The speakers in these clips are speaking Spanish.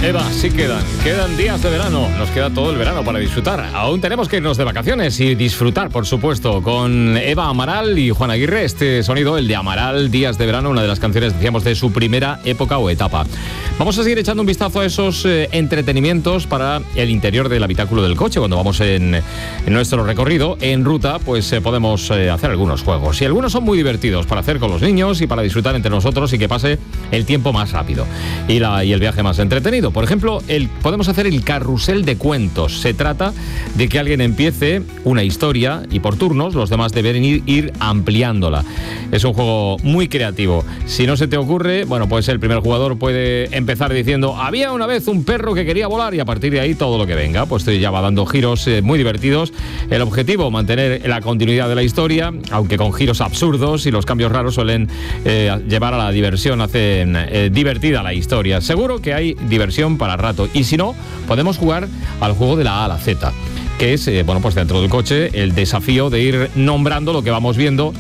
Eva, sí quedan días de verano, nos queda todo el verano para disfrutar. Aún tenemos que irnos de vacaciones y disfrutar, por supuesto, con Eva Amaral y Juan Aguirre. Este sonido, el de Amaral, Días de Verano, una de las canciones, decíamos, de su primera época o etapa. Vamos a seguir echando un vistazo a esos entretenimientos para el interior del habitáculo del coche. Cuando vamos en nuestro recorrido, en ruta, pues podemos hacer algunos juegos. Y algunos son muy divertidos para hacer con los niños y para disfrutar entre nosotros y que pase el tiempo más rápido y el viaje más entretenido. Por ejemplo, podemos hacer el carrusel de cuentos. Se trata de que alguien empiece una historia y por turnos los demás deben ir ampliándola. Es un juego muy creativo. Si no se te ocurre, bueno, pues el primer jugador puede empezar diciendo: había una vez un perro que quería volar, y a partir de ahí todo lo que venga. Pues ya va dando giros muy divertidos. El objetivo, mantener la continuidad de la historia, aunque con giros absurdos, y los cambios raros suelen llevar a la diversión, hacen divertida la historia. Seguro que hay diversión para rato, y si no, podemos jugar al juego de la A a la Z, que es, bueno, pues dentro del coche, el desafío de ir nombrando lo que vamos viendo,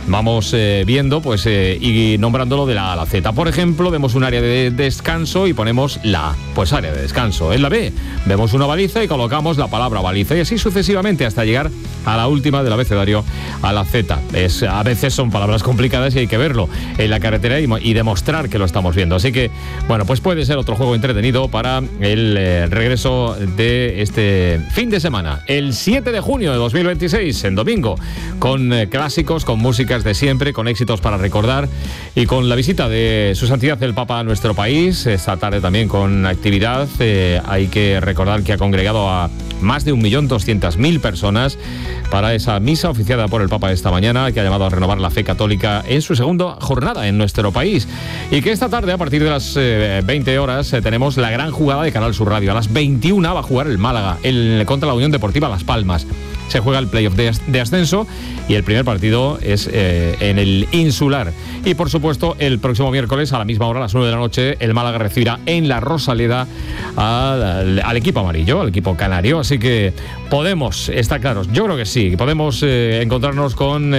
pues y nombrándolo de la A a la Z. Por ejemplo, vemos un área de descanso y ponemos la A, pues área de descanso. En la B vemos una baliza y colocamos la palabra baliza, y así sucesivamente hasta llegar a la última del abecedario, a la Z. A veces son palabras complicadas y hay que verlo en la carretera y demostrar que lo estamos viendo. Así que, bueno, pues puede ser otro juego entretenido para el regreso de este fin de semana, el 7 de junio de 2026, en domingo, con clásicos, con músicas de siempre, con éxitos para recordar y con la visita de Su Santidad el Papa a nuestro país. Esta tarde también con actividad. Hay que recordar que ha congregado a más de 1.200.000 personas para esa misa oficiada por el Papa esta mañana, que ha llamado a renovar la fe católica en su segunda jornada en nuestro país. Y que esta tarde, a partir de las 20 horas, tenemos la gran jugada de Canal Sur Radio. A las 21 va a jugar el Málaga contra la Unión Deportiva Las Palmas. Se juega el playoff de ascenso y el primer partido es en el Insular. Y por supuesto, el próximo miércoles a la misma hora, a las 9 de la noche, el Málaga recibirá en la Rosaleda al equipo amarillo, al equipo canario. Así que podemos, está claro, yo creo que sí, podemos encontrarnos con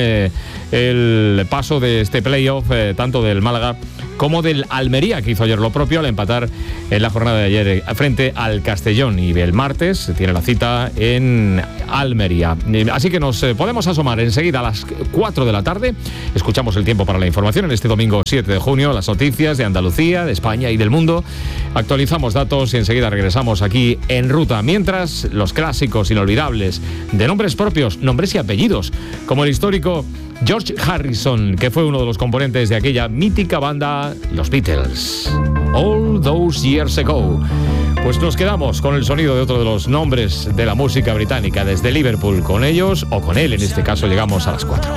el paso de este playoff, tanto del Málaga como del Almería, que hizo ayer lo propio al empatar en la jornada de ayer frente al Castellón. Y el martes tiene la cita en Almería. Así que nos podemos asomar enseguida a las 4 de la tarde. Escuchamos el tiempo para la información en este domingo 7 de junio, las noticias de Andalucía, de España y del mundo. Actualizamos datos y enseguida regresamos aquí en ruta. Mientras, los clásicos inolvidables de nombres propios, nombres y apellidos, como el histórico George Harrison, que fue uno de los componentes de aquella mítica banda, los Beatles. All Those Years Ago. Pues nos quedamos con el sonido de otro de los nombres de la música británica desde Liverpool. Con ellos, o con él en este caso, llegamos a las 4.